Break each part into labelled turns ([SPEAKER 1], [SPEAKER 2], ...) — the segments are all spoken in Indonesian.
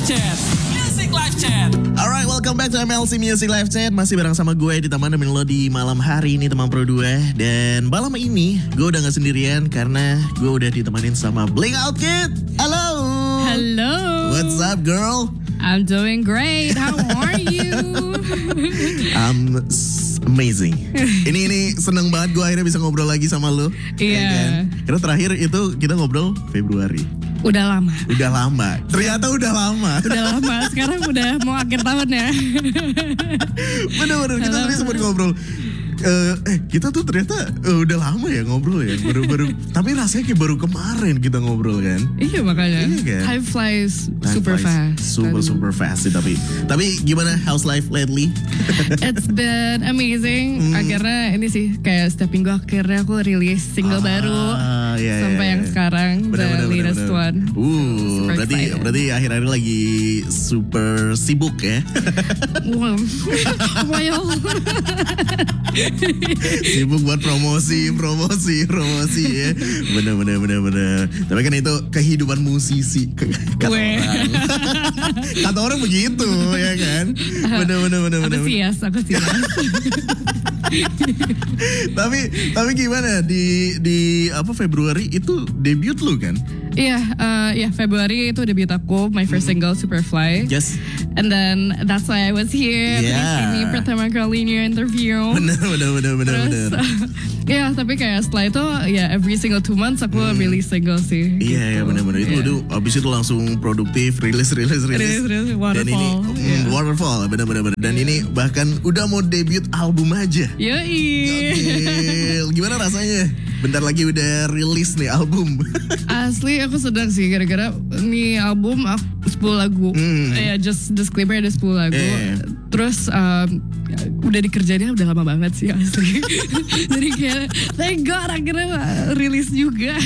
[SPEAKER 1] Chat. Music Live Chat.
[SPEAKER 2] Alright, welcome back to MLC Music Live Chat. Masih bareng sama gue di teman lo di malam hari ini, teman Pro 2. Dan malam ini gue udah gak sendirian karena gue udah ditemanin sama Bling Out Kid. Halo.
[SPEAKER 3] Hello.
[SPEAKER 2] What's up, girl?
[SPEAKER 3] I'm doing great. How are you?
[SPEAKER 2] Amazing. Ini seneng banget gue akhirnya bisa ngobrol lagi sama lo.
[SPEAKER 3] Iya.
[SPEAKER 2] Ya kan? Karena terakhir itu kita ngobrol Februari.
[SPEAKER 3] Udah lama.
[SPEAKER 2] Ternyata udah lama.
[SPEAKER 3] Sekarang udah mau akhir tahun ya.
[SPEAKER 2] Bener-bener kita tadi sempat ngobrol. Kita tuh ternyata udah lama ya ngobrol ya. Baru tapi rasanya kayak baru kemarin kita ngobrol kan.
[SPEAKER 3] Iya makanya.
[SPEAKER 2] Iya kan?
[SPEAKER 3] Time flies super fast.
[SPEAKER 2] Super fast sih tapi gimana how's life lately?
[SPEAKER 3] It's been amazing. Akhirnya ini sih kayak setiap minggu akhirnya aku rilis single baru.
[SPEAKER 2] Iya,
[SPEAKER 3] sampai yang sekarang
[SPEAKER 2] bener,
[SPEAKER 3] the latest one. Super excited.
[SPEAKER 2] berarti akhir-akhir lagi super sibuk ya.
[SPEAKER 3] Well.
[SPEAKER 2] Sibuk buat promosi ya. Bener. Tapi kan itu kehidupan musisi kata orang begitu ya kan. Bener.
[SPEAKER 3] Aku sias.
[SPEAKER 2] tapi gimana di apa Februari itu debut lu kan?
[SPEAKER 3] Iya, Februari itu debut aku, my first single Superfly.
[SPEAKER 2] Yes.
[SPEAKER 3] And then that's why I was here.
[SPEAKER 2] Yeah.
[SPEAKER 3] Di sini pertama kali ini interview.
[SPEAKER 2] Bener.
[SPEAKER 3] Terus, tapi kayak setelah itu every single 2 months aku release single sih.
[SPEAKER 2] Iya,
[SPEAKER 3] gitu.
[SPEAKER 2] bener. Itu abis itu langsung produktif, rilis.
[SPEAKER 3] Waterfall.
[SPEAKER 2] Dan ini Waterfall, bener. Dan ini bahkan udah mau debut album aja.
[SPEAKER 3] Yoi.
[SPEAKER 2] Gokil. Gimana rasanya? Bentar lagi udah rilis nih album.
[SPEAKER 3] Asli aku sedang sih gara-gara nih album 10 lagu. Just disclaimer ada 10 lagu. Terus udah dikerjainnya udah lama banget sih asli. Jadi kayak thank God akhirnya rilis juga.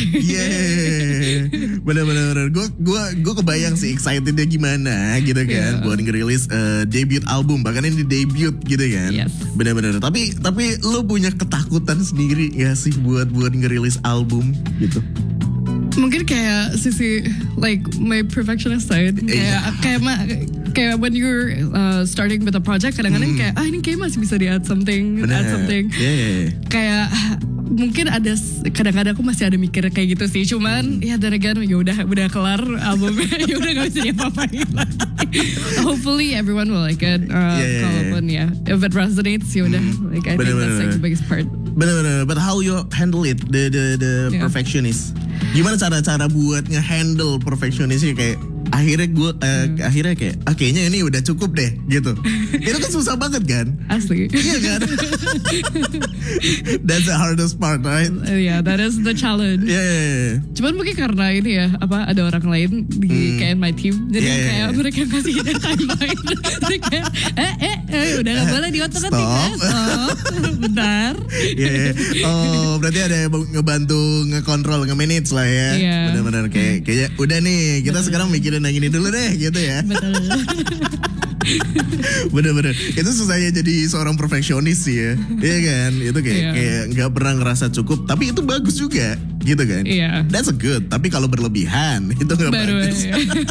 [SPEAKER 2] Bener. Gue kebayang sih excitednya gimana gitu kan buat ngerilis debut album, bahkan ini debut gitu kan.
[SPEAKER 3] Yes.
[SPEAKER 2] Bener. Tapi lo punya ketakutan sendiri gak sih buat ngerilis album gitu?
[SPEAKER 3] Mungkin kayak sisi like my perfectionist side kayak when you're starting with a project kadang-kadang kayak ini kayak masih bisa di-add something. Kayak mungkin ada kadang-kadang aku masih ada mikir kayak gitu sih, cuman dan again udah kelar albumnya udah gak bisa diapa-apain. Hopefully everyone will like it. Kalaupun if it resonates udah like I think that's like the biggest part.
[SPEAKER 2] Bener. But how you handle it the perfectionist? Gimana cara buat nge-handle perfectionistnya kayak akhirnya kayak kayaknya ini udah cukup deh gitu. Itu kan susah banget kan?
[SPEAKER 3] Asli.
[SPEAKER 2] Iya kan? That's the hardest part, right?
[SPEAKER 3] That is the challenge. Cuman mungkin karena ini ada orang lain di kayak my team. Jadi kayak mereka kasih timeline. Jadi kayak udah gak boleh di otak-otak. Stop. Bentar.
[SPEAKER 2] Oh, berarti ada yang ngebantu ngekontrol, nge-manage lah ya. Bener-bener kayak udah nih kita sekarang mikirin yang ini dulu deh gitu ya.
[SPEAKER 3] Betul.
[SPEAKER 2] Bener. Itu susahnya jadi seorang perfeksionis sih ya. Iya kan? Itu kayak gak pernah ngerasa cukup. Tapi itu bagus juga gitu kan? That's a good. Tapi kalau berlebihan itu gak bagus.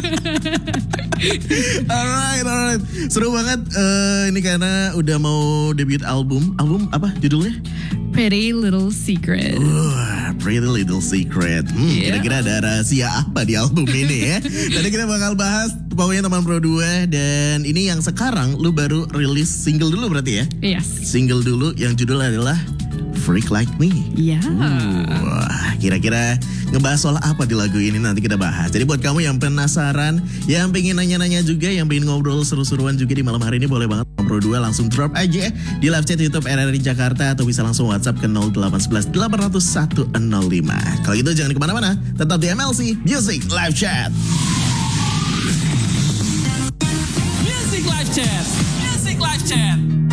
[SPEAKER 2] Alright. Seru banget ini karena udah mau debut album. Album apa judulnya?
[SPEAKER 3] Pretty Little Secret.
[SPEAKER 2] Pretty Little Secret. Kira-kira ada rahasia apa di album ini ya? Tadi kita bakal bahas pokoknya teman Pro 2. Dan ini yang sekarang lu baru rilis single dulu berarti ya?
[SPEAKER 3] Yes.
[SPEAKER 2] Single dulu yang judulnya adalah Freak Like Me. Kira-kira ngebahas soal apa di lagu ini nanti kita bahas. Jadi buat kamu yang penasaran, yang pengen nanya-nanya juga, yang pengen ngobrol seru-seruan juga di malam hari ini, boleh banget Pro 2 langsung drop aja di live chat YouTube RRI Jakarta atau bisa langsung WhatsApp ke 0811 800 105. Kalau gitu jangan kemana-mana, tetap di MLC Music Live Chat.
[SPEAKER 1] Music Live Chat.